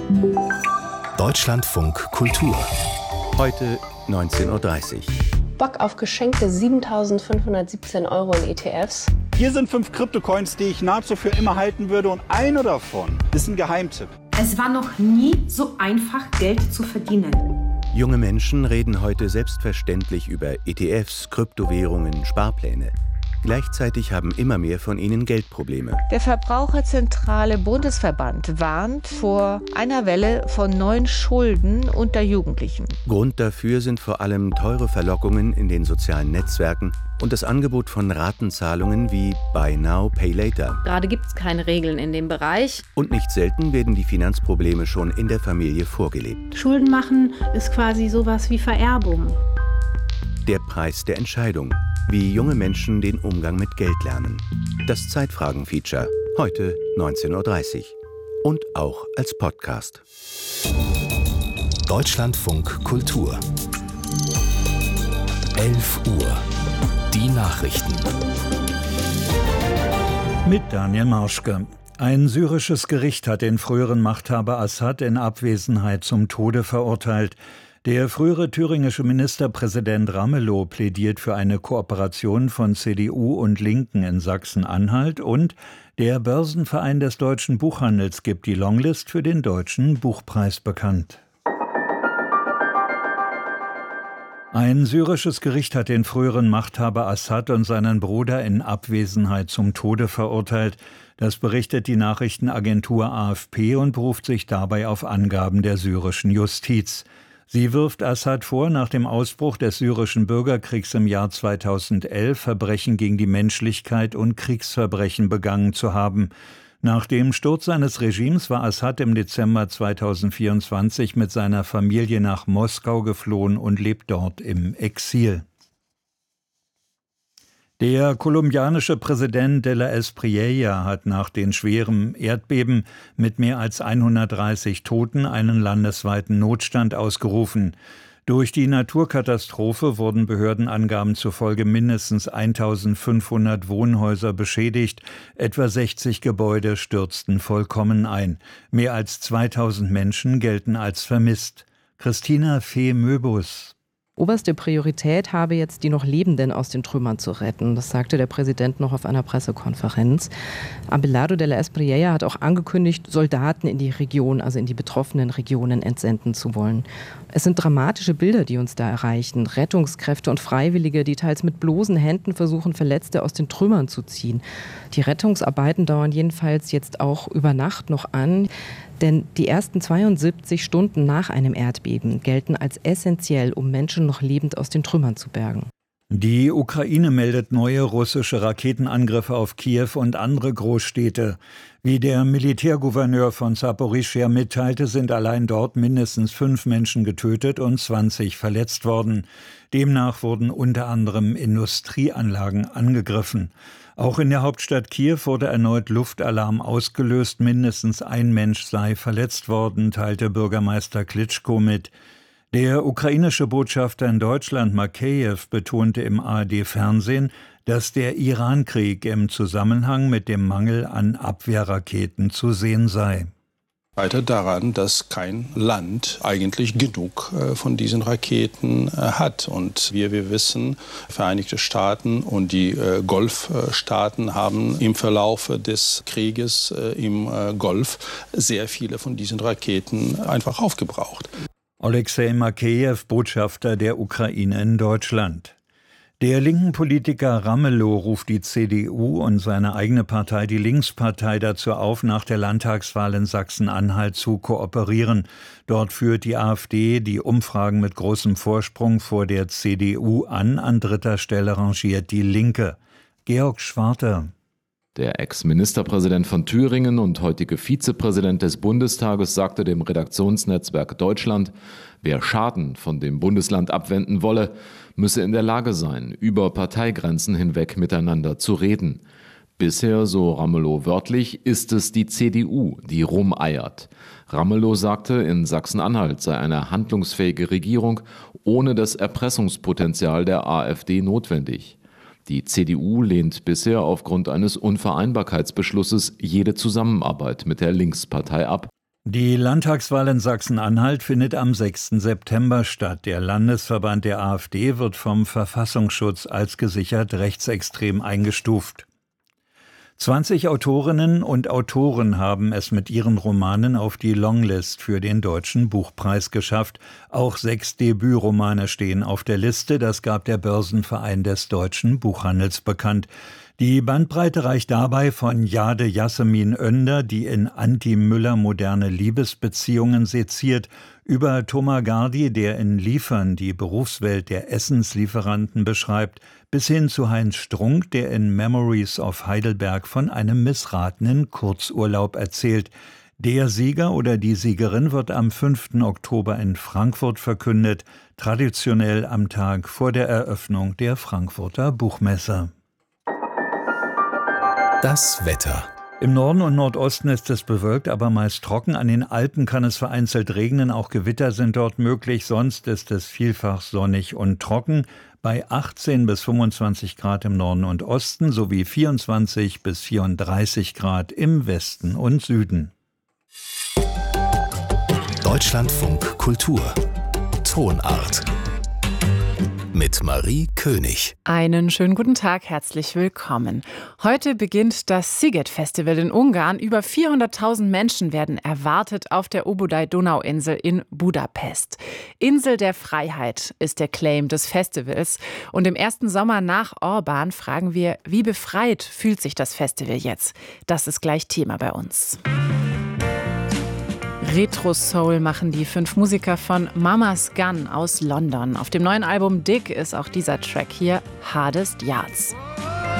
Deutschlandfunk Kultur. Heute 19:30 Uhr. Bock auf geschenkte 7.517 € in ETFs. Hier sind 5 Kryptocoins, die ich nahezu für immer halten würde, und einer davon ist ein Geheimtipp. Es war noch nie so einfach, Geld zu verdienen. Junge Menschen reden heute selbstverständlich über ETFs, Kryptowährungen, Sparpläne. Gleichzeitig haben immer mehr von ihnen Geldprobleme. Der Verbraucherzentrale Bundesverband warnt vor einer Welle von neuen Schulden unter Jugendlichen. Grund dafür sind vor allem teure Verlockungen in den sozialen Netzwerken und das Angebot von Ratenzahlungen wie Buy Now, Pay Later. Gerade gibt es keine Regeln in dem Bereich. Und nicht selten werden die Finanzprobleme schon in der Familie vorgelebt. Schulden machen ist quasi sowas wie Vererbung. Der Preis der Entscheidung. Wie junge Menschen den Umgang mit Geld lernen. Das Zeitfragen-Feature. Heute 19:30 Uhr. Und auch als Podcast. Deutschlandfunk Kultur. 11 Uhr. Die Nachrichten. Mit Daniel Marschke. Ein syrisches Gericht hat den früheren Machthaber Assad in Abwesenheit zum Tode verurteilt. Der frühere thüringische Ministerpräsident Ramelow plädiert für eine Kooperation von CDU und Linken in Sachsen-Anhalt und der Börsenverein des deutschen Buchhandels gibt die Longlist für den Deutschen Buchpreis bekannt. Ein syrisches Gericht hat den früheren Machthaber Assad und seinen Bruder in Abwesenheit zum Tode verurteilt. Das berichtet die Nachrichtenagentur AFP und beruft sich dabei auf Angaben der syrischen Justiz. Sie wirft Assad vor, nach dem Ausbruch des syrischen Bürgerkriegs im Jahr 2011 Verbrechen gegen die Menschlichkeit und Kriegsverbrechen begangen zu haben. Nach dem Sturz seines Regimes war Assad im Dezember 2024 mit seiner Familie nach Moskau geflohen und lebt dort im Exil. Der kolumbianische Präsident de la Espriella hat nach den schweren Erdbeben mit mehr als 130 Toten einen landesweiten Notstand ausgerufen. Durch die Naturkatastrophe wurden Behördenangaben zufolge mindestens 1.500 Wohnhäuser beschädigt, etwa 60 Gebäude stürzten vollkommen ein. Mehr als 2.000 Menschen gelten als vermisst. Christina Fee-Möbus. Oberste Priorität habe jetzt, die noch Lebenden aus den Trümmern zu retten. Das sagte der Präsident noch auf einer Pressekonferenz. Abelardo de la Espriella hat auch angekündigt, Soldaten in die Region, also in die betroffenen Regionen entsenden zu wollen. Es sind dramatische Bilder, die uns da erreichen. Rettungskräfte und Freiwillige, die teils mit bloßen Händen versuchen, Verletzte aus den Trümmern zu ziehen. Die Rettungsarbeiten dauern jedenfalls jetzt auch über Nacht noch an. Denn die ersten 72 Stunden nach einem Erdbeben gelten als essentiell, um Menschen noch lebend aus den Trümmern zu bergen. Die Ukraine meldet neue russische Raketenangriffe auf Kiew und andere Großstädte. Wie der Militärgouverneur von Saporischschja mitteilte, sind allein dort mindestens 5 Menschen getötet und 20 verletzt worden. Demnach wurden unter anderem Industrieanlagen angegriffen. Auch in der Hauptstadt Kiew wurde erneut Luftalarm ausgelöst. Mindestens ein Mensch sei verletzt worden, teilte Bürgermeister Klitschko mit. Der ukrainische Botschafter in Deutschland, Makeyev, betonte im ARD-Fernsehen, dass der Iran-Krieg im Zusammenhang mit dem Mangel an Abwehrraketen zu sehen sei. Weiter daran, dass kein Land eigentlich genug von diesen Raketen hat. Und wir wissen, Vereinigte Staaten und die Golfstaaten haben im Verlauf des Krieges im Golf sehr viele von diesen Raketen einfach aufgebraucht. Oleksij Makeyev, Botschafter der Ukraine in Deutschland. Der linken Politiker Ramelow ruft die CDU und seine eigene Partei, die Linkspartei, dazu auf, nach der Landtagswahl in Sachsen-Anhalt zu kooperieren. Dort führt die AfD die Umfragen mit großem Vorsprung vor der CDU an. An dritter Stelle rangiert die Linke. Georg Schwarter. Der Ex-Ministerpräsident von Thüringen und heutige Vizepräsident des Bundestages sagte dem Redaktionsnetzwerk Deutschland, wer Schaden von dem Bundesland abwenden wolle, müsse in der Lage sein, über Parteigrenzen hinweg miteinander zu reden. Bisher, so Ramelow wörtlich, ist es die CDU, die rumeiert. Ramelow sagte, in Sachsen-Anhalt sei eine handlungsfähige Regierung ohne das Erpressungspotenzial der AfD notwendig. Die CDU lehnt bisher aufgrund eines Unvereinbarkeitsbeschlusses jede Zusammenarbeit mit der Linkspartei ab. Die Landtagswahl in Sachsen-Anhalt findet am 6. September statt. Der Landesverband der AfD wird vom Verfassungsschutz als gesichert rechtsextrem eingestuft. 20 Autorinnen und Autoren haben es mit ihren Romanen auf die Longlist für den Deutschen Buchpreis geschafft. Auch 6 Debütromane stehen auf der Liste, das gab der Börsenverein des deutschen Buchhandels bekannt. Die Bandbreite reicht dabei von Jade Jasmin Önder, die in Anti-Müller moderne Liebesbeziehungen seziert, über Thomas Gardi, der in Liefern die Berufswelt der Essenslieferanten beschreibt, bis hin zu Heinz Strunk, der in Memories of Heidelberg von einem missratenen Kurzurlaub erzählt. Der Sieger oder die Siegerin wird am 5. Oktober in Frankfurt verkündet, traditionell am Tag vor der Eröffnung der Frankfurter Buchmesse. Das Wetter. Im Norden und Nordosten ist es bewölkt, aber meist trocken. An den Alpen kann es vereinzelt regnen, auch Gewitter sind dort möglich. Sonst ist es vielfach sonnig und trocken. Bei 18 bis 25 Grad im Norden und Osten sowie 24 bis 34 Grad im Westen und Süden. Deutschlandfunk Kultur. Tonart. Mit Marie König. Einen schönen guten Tag, herzlich willkommen. Heute beginnt das Sziget-Festival in Ungarn. Über 400.000 Menschen werden erwartet auf der Óbuday-Donauinsel in Budapest. Insel der Freiheit ist der Claim des Festivals. Und im ersten Sommer nach Orbán fragen wir, wie befreit fühlt sich das Festival jetzt? Das ist gleich Thema bei uns. Retro-Soul machen die 5 Musiker von Mama's Gun aus London. Auf dem neuen Album Dig ist auch dieser Track hier, Hardest Yards.